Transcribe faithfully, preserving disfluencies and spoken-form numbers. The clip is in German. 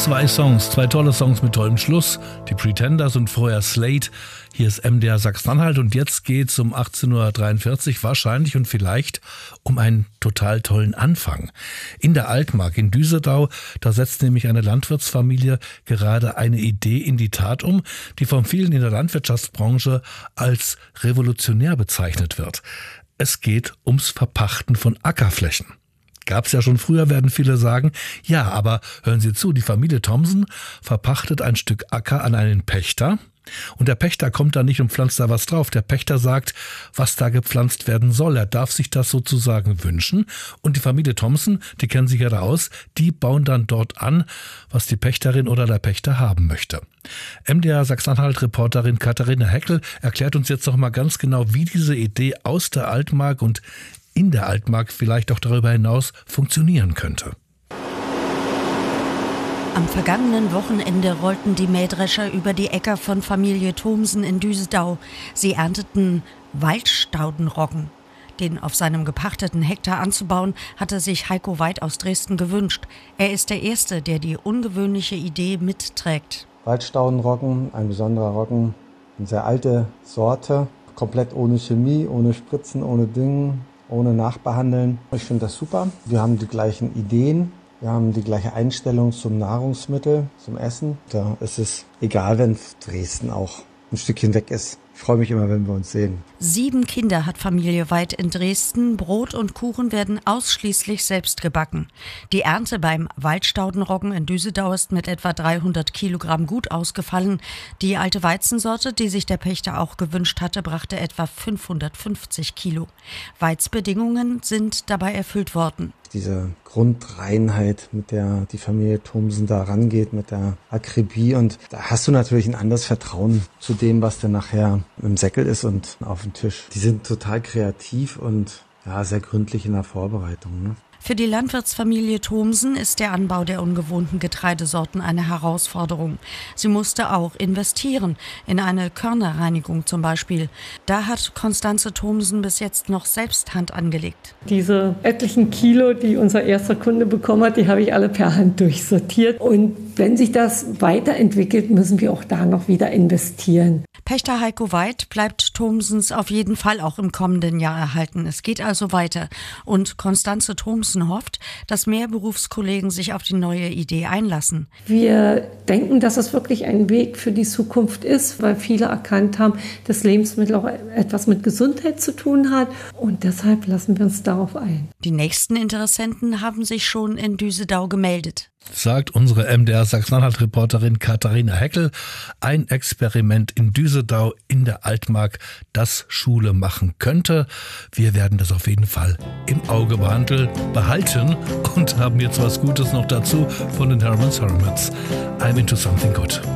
Zwei Songs, zwei tolle Songs mit tollem Schluss. Die Pretenders und vorher Slate. Hier ist M D R Sachsen-Anhalt und jetzt geht's um achtzehn Uhr dreiundvierzig wahrscheinlich und vielleicht um einen total tollen Anfang. In der Altmark in Düsedau, da setzt nämlich eine Landwirtsfamilie gerade eine Idee in die Tat um, die von vielen in der Landwirtschaftsbranche als revolutionär bezeichnet wird. Es geht ums Verpachten von Ackerflächen. Gab's ja schon früher, werden viele sagen. Ja, aber hören Sie zu, die Familie Thomsen verpachtet ein Stück Acker an einen Pächter. Und der Pächter kommt da nicht und pflanzt da was drauf. Der Pächter sagt, was da gepflanzt werden soll. Er darf sich das sozusagen wünschen. Und die Familie Thomsen, die kennen sich ja da aus, die bauen dann dort an, was die Pächterin oder der Pächter haben möchte. M D R Sachsen-Anhalt-Reporterin Katharina Heckel erklärt uns jetzt noch mal ganz genau, wie diese Idee aus der Altmark und in der Altmark vielleicht auch darüber hinaus funktionieren könnte. Am vergangenen Wochenende rollten die Mähdrescher über die Äcker von Familie Thomsen in Düsedau. Sie ernteten Waldstaudenroggen. Den auf seinem gepachteten Hektar anzubauen, hatte sich Heiko Weid aus Dresden gewünscht. Er ist der Erste, der die ungewöhnliche Idee mitträgt. Waldstaudenroggen, ein besonderer Roggen, eine sehr alte Sorte, komplett ohne Chemie, ohne Spritzen, ohne Düngen, ohne Nachbehandeln. Ich finde das super. Wir haben die gleichen Ideen. Wir haben die gleiche Einstellung zum Nahrungsmittel, zum Essen. Da ist es egal, wenn Dresden auch ein Stückchen weg ist. Ich freue mich immer, wenn wir uns sehen. Sieben Kinder hat Familie Weid in Dresden. Brot und Kuchen werden ausschließlich selbst gebacken. Die Ernte beim Waldstaudenroggen in Düsedau ist mit etwa dreihundert Kilogramm gut ausgefallen. Die alte Weizensorte, die sich der Pächter auch gewünscht hatte, brachte etwa fünfhundertfünfzig Kilo. Weids Bedingungen sind dabei erfüllt worden. Diese Grundreinheit, mit der die Familie Thomsen da rangeht, mit der Akribie. Und da hast du natürlich ein anderes Vertrauen zu dem, was dann nachher im Säckel ist und auf dem Tisch. Die sind total kreativ und ja, sehr gründlich in der Vorbereitung, ne? Für die Landwirtsfamilie Thomsen ist der Anbau der ungewohnten Getreidesorten eine Herausforderung. Sie musste auch investieren, in eine Körnerreinigung zum Beispiel. Da hat Konstanze Thomsen bis jetzt noch selbst Hand angelegt. Diese etlichen Kilo, die unser erster Kunde bekommen hat, die habe ich alle per Hand durchsortiert. Und wenn sich das weiterentwickelt, müssen wir auch da noch wieder investieren. Pächter Heiko Weid bleibt Thomsens auf jeden Fall auch im kommenden Jahr erhalten. Es geht also weiter. Und Konstanze Thomsen hofft, dass mehr Berufskollegen sich auf die neue Idee einlassen. Wir denken, dass es wirklich ein Weg für die Zukunft ist, weil viele erkannt haben, dass Lebensmittel auch etwas mit Gesundheit zu tun hat. Und deshalb lassen wir uns darauf ein. Die nächsten Interessenten haben sich schon in Düsedau gemeldet. Sagt unsere M D R Sachsen-Anhalt-Reporterin Katharina Heckel. Ein Experiment in Düsedau in der Altmark, das Schule machen könnte. Wir werden das auf jeden Fall im Auge behandeln, behalten und haben jetzt was Gutes noch dazu von den Herman's Hermits. I'm into something good.